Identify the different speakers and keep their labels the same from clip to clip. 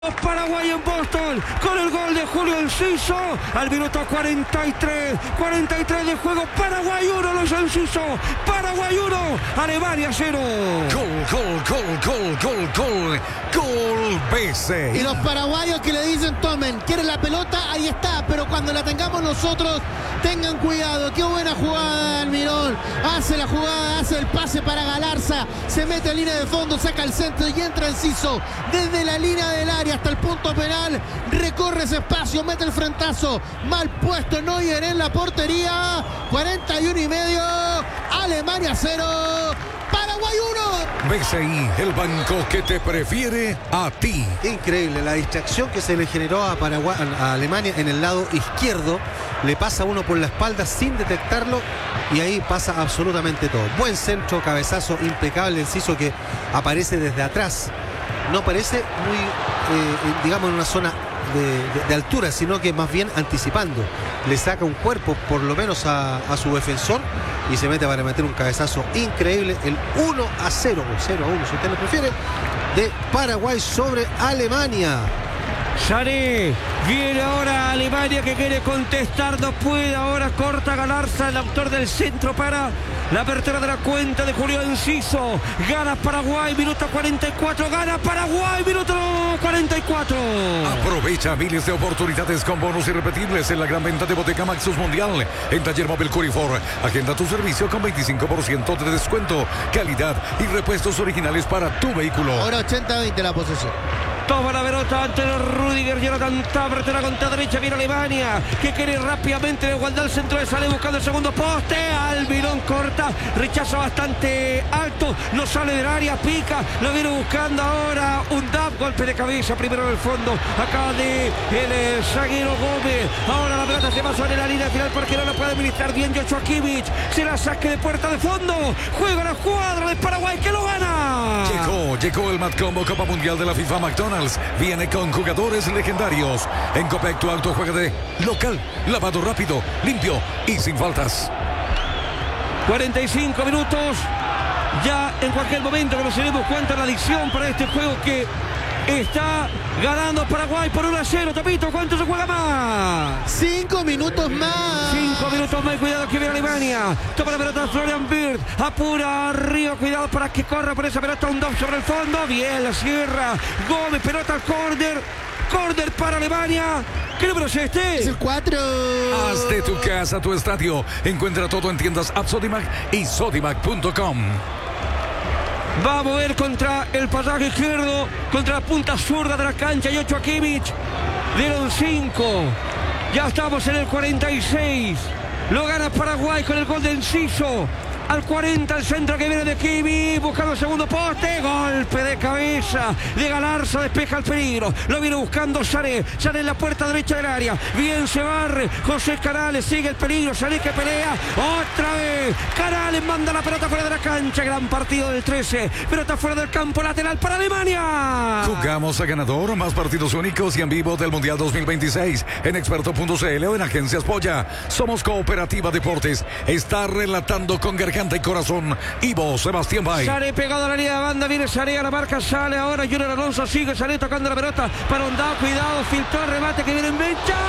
Speaker 1: Paraguay en Boston con el gol de Julio Enciso al minuto 43 de juego. Paraguay 1, los Enciso. Paraguay 1, Alemania 0.
Speaker 2: Gol BC.
Speaker 3: Y los paraguayos que le dicen: tomen, quieren la pelota, ahí está, pero cuando la tengamos nosotros, tengan cuidado. Qué buena jugada, Almirón. Hace la jugada, hace el pase para Galarza, se mete en línea de fondo, saca el centro y entra Enciso desde la línea del área hasta el punto penal, recorre ese espacio, mete el frentazo, mal puesto Neuer en la portería. 41:30, Alemania 0, Paraguay 1.
Speaker 2: BCI, el banco que te prefiere a ti.
Speaker 4: Increíble la distracción que se le generó a Paraguay, a Alemania en el lado izquierdo. Le pasa uno por la espalda sin detectarlo y ahí pasa absolutamente todo. Buen centro, cabezazo impecable, Enciso, que aparece desde atrás. No aparece muy, digamos, en una zona de altura, sino que más bien anticipando. Le saca un cuerpo, por lo menos, a su defensor y se mete para meter un cabezazo increíble. El 1-0, o 0-1, si usted lo prefiere, de Paraguay sobre Alemania.
Speaker 1: Sané, viene ahora Alemania que quiere contestar, no puede, ahora corta Galarza, el autor del centro para la apertura de la cuenta de Julio Enciso. Gana Paraguay, minuto 44, gana Paraguay, minuto 44.
Speaker 2: Aprovecha miles de oportunidades con bonos irrepetibles en la gran venta de Bottega Maxus Mundial en Taller Móvil Curifor. Agenda tu servicio con 25% de descuento, calidad y repuestos originales para tu vehículo.
Speaker 3: Ahora 80-20 la posesión.
Speaker 1: Toma la pelota ante Rudiger, Jonathan Tah, apertura contra derecha, viene Alemania, que quiere rápidamente la igualdad, el centro de sale buscando el segundo poste, Almirón corta, rechaza bastante alto, no sale del área, pica, lo viene buscando ahora Undab, golpe de cabeza, primero en el fondo, acá de el zaguero Gómez, ahora la pelota se va sobre la línea final porque no la puede administrar bien Joshua Kimmich, se la saque de puerta de fondo, juega la cuadra de Paraguay que lo gana.
Speaker 2: Llegó el Matcombo Copa Mundial de la FIFA McDonald's. Viene con jugadores legendarios. En Copec tu auto juega de local, lavado rápido, limpio y sin faltas.
Speaker 1: 45 minutos. Ya en cualquier momento conoceremos cuánta la adicción para este juego que está ganando Paraguay por 1-0. Tapito, ¿cuánto se juega más?
Speaker 3: 5 minutos más.
Speaker 1: 5 minutos más, cuidado que viene Alemania. Toma la pelota Florian Wirtz, apura arriba, cuidado para que corra por esa pelota un dog sobre el fondo. Bien, la cierra Gómez, pelota al córner para Alemania. ¿Qué número es este?
Speaker 3: Es el 4.
Speaker 2: Haz de tu casa tu estadio. Encuentra todo en tiendas App Sodimac y Sodimac.com.
Speaker 1: Va a mover contra el pasaje izquierdo, contra la punta zurda de la cancha, Joshua Kimmich. Dieron 5. Ya estamos en el 46. Lo gana Paraguay con el gol de Enciso. Al 40 el centro que viene de Kimmich, buscando el segundo poste, golpe de cabeza de Galarza, despeja el peligro, lo viene buscando Sané en la puerta derecha del área, bien se barre, José Canales, sigue el peligro, Sané que pelea, otra vez, Canales manda la pelota fuera de la cancha, gran partido del 13, pelota fuera del campo, lateral para Alemania.
Speaker 2: Jugamos a ganador, más partidos únicos y en vivo del Mundial 2026, en experto.cl o en Agencias Polla. Somos Cooperativa Deportes, está relatando con garganta y corazón Ivo Sebastián Bay.
Speaker 1: Sané pegado a la línea de banda, viene Sané a la marca, sale ahora Junior Alonso, sigue Sané tocando la pelota para Undab, cuidado, filtró el remate que viene en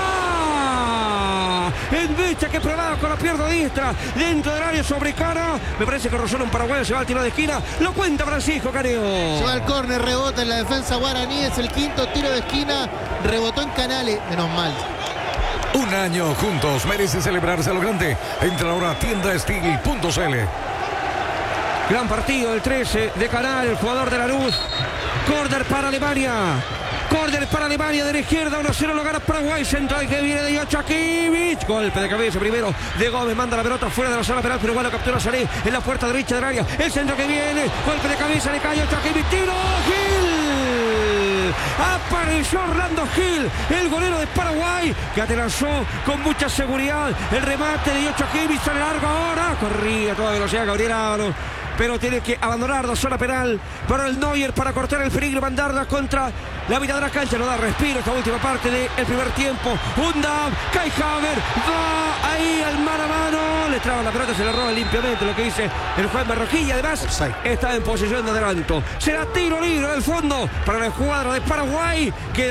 Speaker 1: Becha que probaba con la pierna diestra dentro del área sobre Cara, me parece que rozó un paraguayo, se va al tiro de esquina, lo cuenta Francisco Caneo.
Speaker 3: Se va al córner, rebota en la defensa guaraní, es el quinto tiro de esquina, rebotó en Canales, menos mal.
Speaker 2: Un año juntos, merece celebrarse a lo grande. Entra ahora a tiendastil.cl.
Speaker 1: Gran partido el 13 de Canal, el jugador de la luz. Córner para Alemania. Córner para Alemania de la izquierda, 1-0 lo gana Paraguay, central que viene de Joshua Kimmich, golpe de cabeza primero de Gómez, manda la pelota fuera de la zona penal, pero igual lo captura Sané en la puerta derecha del área, el centro que viene, golpe de cabeza, le cae Joshua Kimmich, tiro, Gil. Apareció Orlando Gil, el golero de Paraguay, que atelanzó con mucha seguridad el remate de Joshua Kimmich, sale largo ahora, corría a toda velocidad Gabriel Ábalos. pero tiene que abandonar la zona penal para el Neuer para cortar el peligro, mandarla contra la mitad de la cancha. No da respiro esta última parte del primer tiempo. Undam, Kai Havertz, va ahí al mano a mano, le traba la pelota, se la roba limpiamente, lo que dice el juez Marroquilla. Además está en posición de adelanto. Será tiro libre del fondo para la escuadra de Paraguay, que